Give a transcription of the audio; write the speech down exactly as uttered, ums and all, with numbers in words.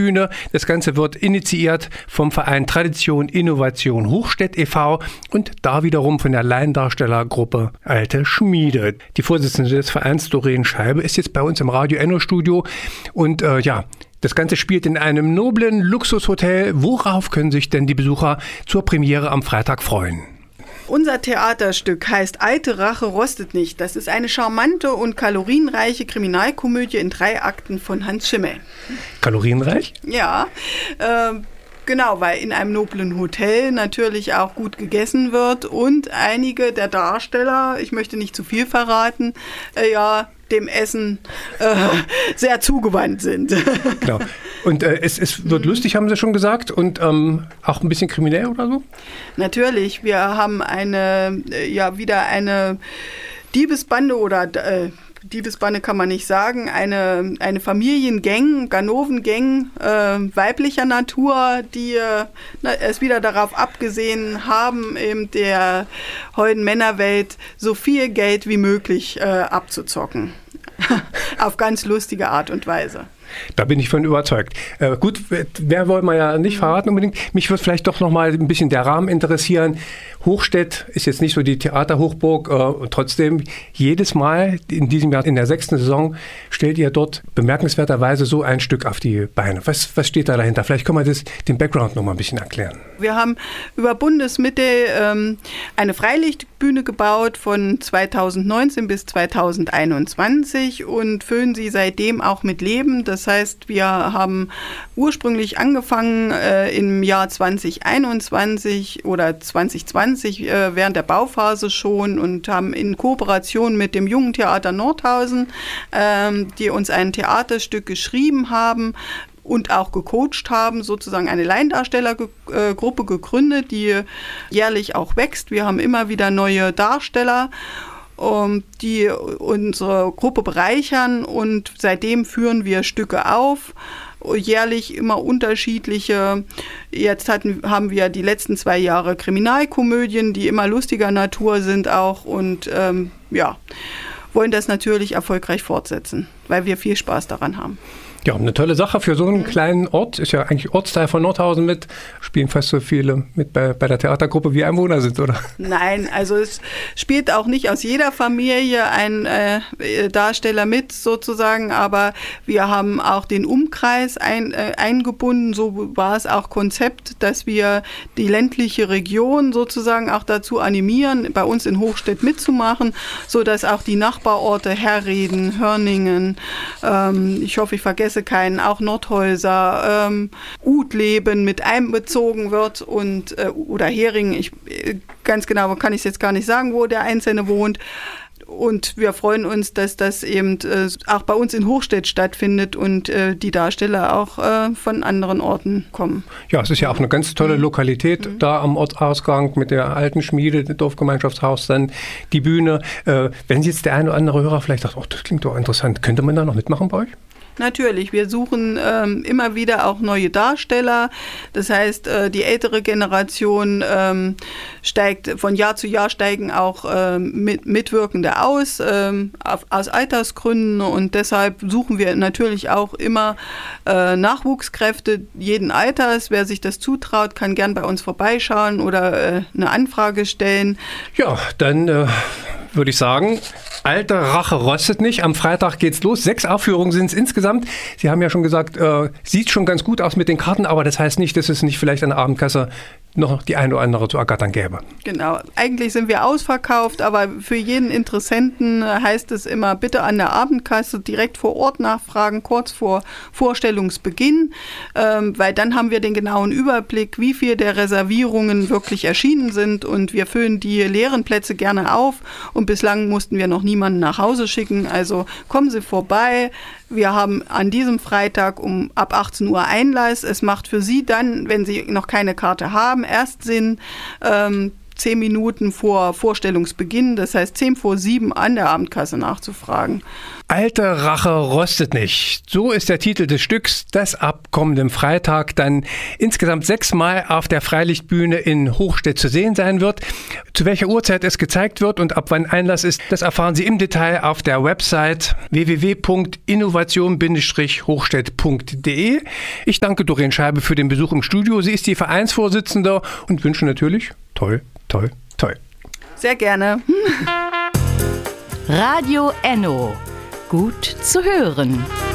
Hochstedt-Bühne. Das Ganze wird initiiert vom Verein Tradition Innovation Hochstedt e V und da wiederum von der Laiendarstellergruppe Alte Schmiede. Die Vorsitzende des Vereins, Doreen Scheibe, ist jetzt bei uns im Radio Enno Studio und äh, ja, das Ganze spielt in einem noblen Luxushotel. Worauf können sich denn die Besucher zur Premiere am Freitag freuen? Unser Theaterstück heißt Alte Rache rostet nicht. Das ist eine charmante und kalorienreiche Kriminalkomödie in drei Akten von Hans Schimmel. Kalorienreich? Ja, äh, genau, weil in einem noblen Hotel natürlich auch gut gegessen wird und einige der Darsteller, ich möchte nicht zu viel verraten, äh, ja, dem Essen äh, sehr zugewandt sind. Genau. Und äh, es, es wird lustig, haben Sie schon gesagt, und ähm, auch ein bisschen kriminell oder so? Natürlich. Wir haben eine, ja, wieder eine Diebesbande oder äh, Diebesbande kann man nicht sagen, eine, eine Familiengang, Ganovengang äh, weiblicher Natur, die äh, na, es wieder darauf abgesehen haben, eben der heutigen Männerwelt so viel Geld wie möglich äh, abzuzocken. Auf ganz lustige Art und Weise. Da bin ich von überzeugt. Äh, gut, wer wollen wir ja nicht verraten unbedingt. Mich würde vielleicht doch noch mal ein bisschen der Rahmen interessieren. Hochstedt ist jetzt nicht so die Theaterhochburg. Äh, und trotzdem, jedes Mal in diesem Jahr, in der sechsten Saison, stellt ihr dort bemerkenswerterweise so ein Stück auf die Beine. Was, was steht da dahinter? Vielleicht können wir das, den Background noch mal ein bisschen erklären. Wir haben über Bundesmittel ähm, eine Freilichtbühne gebaut von zweitausendneunzehn bis zweitausendeinundzwanzig und füllen sie seitdem auch mit Leben. Das heißt, wir haben ursprünglich angefangen äh, im Jahr zwanzig einundzwanzig oder zwanzig zwanzig äh, während der Bauphase schon und haben in Kooperation mit dem Jungen Theater Nordhausen, ähm, die uns ein Theaterstück geschrieben haben, und auch gecoacht haben, sozusagen eine Laiendarstellergruppe gegründet, die jährlich auch wächst. Wir haben immer wieder neue Darsteller, die unsere Gruppe bereichern und seitdem führen wir Stücke auf, jährlich immer unterschiedliche. Jetzt hatten, haben wir die letzten zwei Jahre Kriminalkomödien, die immer lustiger Natur sind auch und ähm, ja, wollen das natürlich erfolgreich fortsetzen, weil wir viel Spaß daran haben. Ja, eine tolle Sache für so einen mhm. kleinen Ort. Ist ja eigentlich Ortsteil von Nordhausen mit. Spielen fast so viele mit bei, bei der Theatergruppe wie Einwohner sind, oder? Nein, also es spielt auch nicht aus jeder Familie ein äh, Darsteller mit sozusagen, aber wir haben auch den Umkreis ein, äh, eingebunden. So war es auch Konzept, dass wir die ländliche Region sozusagen auch dazu animieren, bei uns in Hochstedt mitzumachen, sodass auch die Nachbarorte Herrieden, Hörningen, ähm, ich hoffe, ich vergesse keinen, auch Nordhäuser, ähm, Utleben mit einbezogen wird und äh, oder Heringen, ich, ganz genau kann ich es jetzt gar nicht sagen, wo der Einzelne wohnt. Und wir freuen uns, dass das eben äh, auch bei uns in Hochstedt stattfindet und äh, die Darsteller auch äh, von anderen Orten kommen. Ja, es ist ja auch eine ganz tolle Lokalität mhm. da am Ortsausgang mit der alten Schmiede, dem Dorfgemeinschaftshaus, dann die Bühne. Äh, wenn jetzt der eine oder andere Hörer vielleicht sagt, oh, das klingt doch interessant, könnte man da noch mitmachen bei euch? Natürlich, wir suchen ähm, immer wieder auch neue Darsteller. Das heißt, äh, die ältere Generation ähm, steigt, von Jahr zu Jahr steigen auch ähm, mit, Mitwirkende aus, ähm, auf, aus Altersgründen. Und deshalb suchen wir natürlich auch immer äh, Nachwuchskräfte jeden Alters. Wer sich das zutraut, kann gern bei uns vorbeischauen oder äh, eine Anfrage stellen. Ja, dann äh, würde ich sagen, Alte Rache rostet nicht. Am Freitag geht's los. Sechs Aufführungen sind es insgesamt. Sie haben ja schon gesagt, äh, sieht schon ganz gut aus mit den Karten, aber das heißt nicht, dass es nicht vielleicht an der Abendkasse noch die eine oder andere zu ergattern gäbe. Genau. Eigentlich sind wir ausverkauft, aber für jeden Interessenten heißt es immer, bitte an der Abendkasse direkt vor Ort nachfragen, kurz vor Vorstellungsbeginn, ähm, weil dann haben wir den genauen Überblick, wie viel der Reservierungen wirklich erschienen sind und wir füllen die leeren Plätze gerne auf und bislang mussten wir noch niemanden nach Hause schicken. Also kommen Sie vorbei. Wir haben an diesem Freitag um ab achtzehn Uhr Einlass. Es macht für Sie dann, wenn Sie noch keine Karte haben, erst Sinn, ähm, zehn Minuten vor Vorstellungsbeginn, das heißt zehn vor sieben an der Abendkasse nachzufragen. Alte Rache rostet nicht. So ist der Titel des Stücks, das ab kommendem Freitag dann insgesamt sechsmal auf der Freilichtbühne in Hochstedt zu sehen sein wird. Zu welcher Uhrzeit es gezeigt wird und ab wann Einlass ist, das erfahren Sie im Detail auf der Website w w w punkt innovation Bindestrich hochstedt punkt d e. Ich danke Doreen Scheibe für den Besuch im Studio. Sie ist die Vereinsvorsitzende und wünsche natürlich toll, toll, toll. Sehr gerne. Radio Enno. Gut zu hören.